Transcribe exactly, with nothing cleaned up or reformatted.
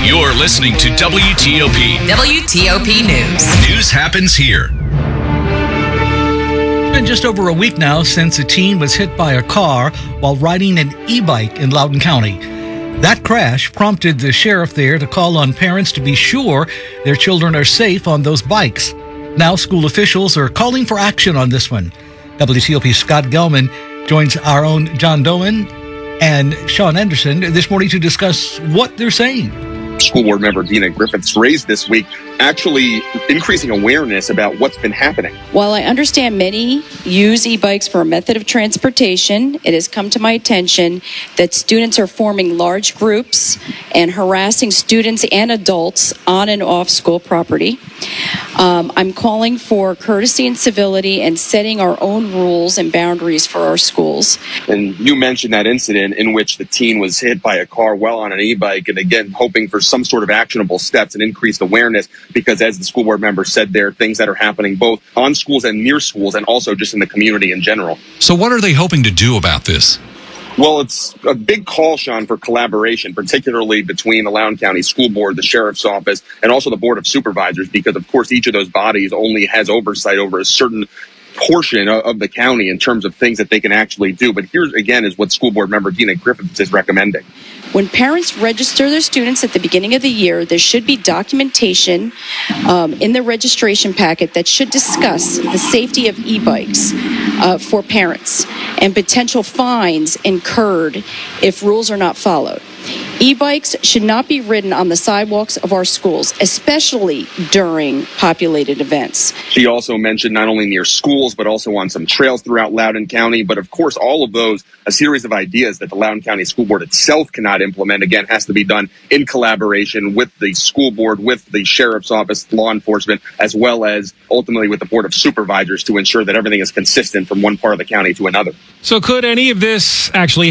You're listening to W T O P. W T O P News. News happens here. It's been just over a week now since a teen was hit by a car while riding an e-bike in Loudoun County. That crash prompted the sheriff there to call on parents to be sure their children are safe on those bikes. Now school officials are calling for action on this one. W T O P Scott Gelman joins our own John Doan and Sean Anderson this morning to discuss what they're saying. School board member Dina Griffiths raised this week, actually increasing awareness about what's been happening. While I understand many use e-bikes for a method of transportation, it has come to my attention that students are forming large groups and harassing students and adults on and off school property. Um, I'm calling for courtesy and civility and setting our own rules and boundaries for our schools. And you mentioned that incident in which the teen was hit by a car while on an e-bike, and again, hoping for some sort of actionable steps and increased awareness, because as the school board member said, there are things that are happening both on schools and near schools and also just in the community in general. So what are they hoping to do about this? Well, it's a big call, Sean, for collaboration, particularly between the Loudoun County School Board, the Sheriff's Office, and also the Board of Supervisors, because, of course, each of those bodies only has oversight over a certain portion of the county in terms of things that they can actually do. But here, again, is what School Board Member Dina Griffiths is recommending. When parents register their students at the beginning of the year, there should be documentation um, in the registration packet that should discuss the safety of e-bikes uh, for parents and potential fines incurred if rules are not followed. E-bikes should not be ridden on the sidewalks of our schools, especially during populated events. She also mentioned not only near schools, but also on some trails throughout Loudoun County. But of course, all of those, a series of ideas that the Loudoun County School Board itself cannot implement, again, has to be done in collaboration with the school board, with the Sheriff's Office, law enforcement, as well as ultimately with the Board of Supervisors to ensure that everything is consistent from one part of the county to another. So could any of this actually